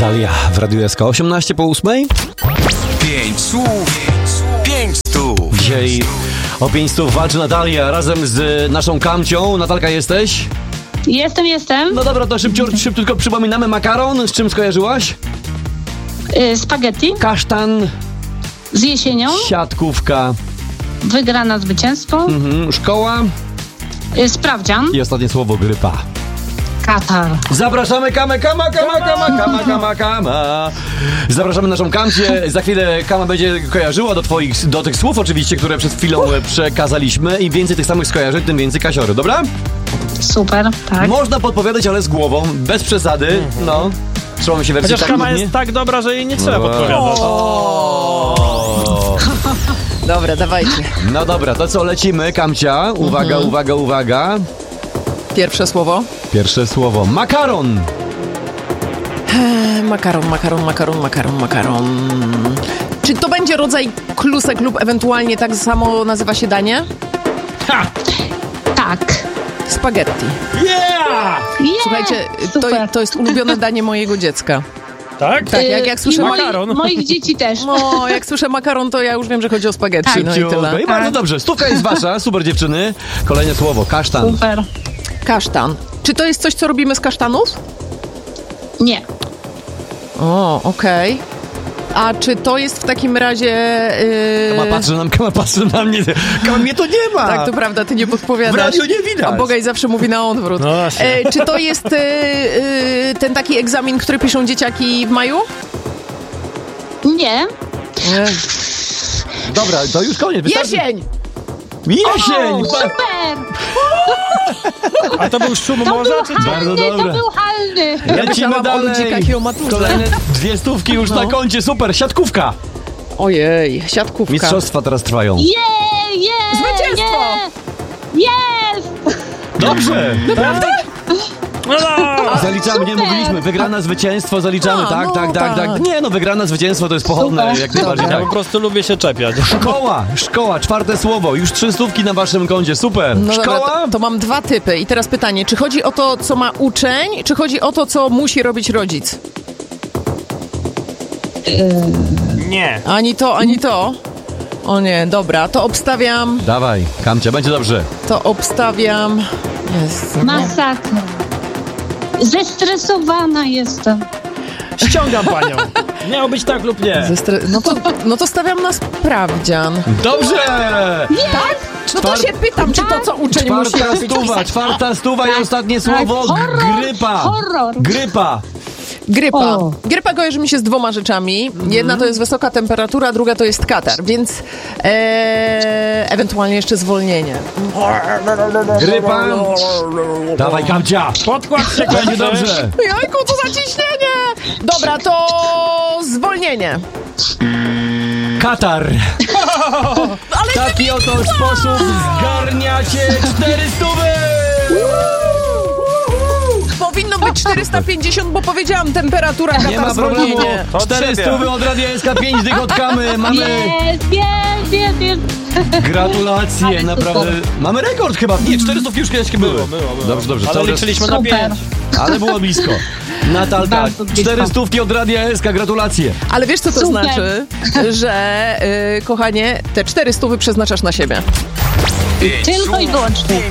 Natalia w Radiu SK 18:08. 5 słów, 5 stów. Dzisiaj o 5 stów walczy Natalia razem z naszą Kamcią. Natalka, jesteś? Jestem. No dobra, to szybciutko przypominamy. Makaron, z czym skojarzyłaś? Spaghetti Kasztan, z jesienią, siatkówka, wygrana zwycięstwo, szkoła sprawdzian, i ostatnie słowo grypa. Katar. Zapraszamy Kama. Zapraszamy naszą Kamcię. Za chwilę Kama będzie kojarzyła do tych słów oczywiście, które przed chwilą przekazaliśmy. Im więcej tych samych skojarzeń, tym więcej kasiory, dobra? Super, tak. Można podpowiadać, ale z głową, bez przesady. No, trzymamy się wersji. Chociaż Kama jest tak dobra, że jej nie trzeba podpowiadać. Dobra, dawajcie. No dobra, to co, lecimy, Kamcia. Uwaga. Pierwsze słowo. Pierwsze słowo. Makaron. Makaron. Czy to będzie rodzaj klusek lub ewentualnie tak samo nazywa się danie? Tak. Spaghetti. Słuchajcie, to jest ulubione danie mojego dziecka. Tak? Tak, jak słyszę makaron. Moich dzieci też. No, jak słyszę makaron, to ja już wiem, że chodzi o spaghetti. Tak. No i tyle. I bardzo dobrze. Stówka jest wasza. Super, dziewczyny. Kolejne słowo. Kasztan. Super. Kasztan. Czy to jest coś, co robimy z kasztanów? Nie. O, okej. A czy to jest w takim razie... Kama patrzy na mnie. Kama, mnie to nie ma. Tak, to prawda, ty nie podpowiadasz. W radiu nie widać. A Bogaj zawsze mówi na odwrót. No właśnie. Czy to jest ten taki egzamin, który piszą dzieciaki w maju? Nie. Dobra, to już koniec. Jesień! Jesień! Super. A to był szum morza, czy co? Bardzo To dobre. był halny. Lecimy myślałam o dalej. ludzikach i o maturze. Kolejne 2 stówki już na koncie. Super. Siatkówka. Ojej, siatkówka. Mistrzostwa teraz trwają. Zwycięstwo! Jest! Dobrze. Naprawdę? Zaliczamy, nie mówiliśmy. Wygrana zwycięstwo, zaliczamy. A, no, Tak. tak. Nie no, wygrana zwycięstwo to jest pochodne. Super. Jak najbardziej Ja tak. po prostu lubię się czepiać. Szkoła, 4 słowo. Już 3 stówki na waszym koncie. Super. No dobra, Szkoła? to mam 2 typy. I teraz pytanie, czy chodzi o to, co ma uczeń, czy chodzi o to, co musi robić rodzic? Nie. Ani to, ani to. O nie, dobra, to obstawiam. Dawaj, Kamcia, będzie dobrze. Jest. Masakra. Zestresowana jestem. Ściągam panią. Miało być tak lub nie. No to stawiam na sprawdzian. Dobrze! Tak? No to się pytam, czy to, co uczeń musi robić. Czwarta stuwa i ostatnie słowo. Grypa. Horror. Grypa. O. Grypa kojarzy mi się z 2 rzeczami. Jedna to jest wysoka temperatura, druga to jest katar, więc ewentualnie jeszcze zwolnienie. Grypa. Dawaj, Kamcia. Podkład się Będzie kończy. dobrze. Jajku, to zaciśnienie! Dobra, to zwolnienie. Katar. W taki oto sposób zgarniacie 400. Powinno być 450, bo powiedziałam temperatura, Nie ma katar, problemu. zwolnienie. 400 od Radia SK, 5 dych od Kamy. Mamy Jest. gratulacje, Ale naprawdę. super. Mamy rekord chyba. Nie, 400 już kiedyś były. Było. Dobrze. Ale cały czas- liczyliśmy na Super. 5. Ale było blisko. Natalka, Bardzo blisko. 400 od Radia SK, gratulacje. Ale wiesz, co to Super. znaczy? Że, kochanie, te 400 przeznaczasz na siebie. Tylko i wyłącznie.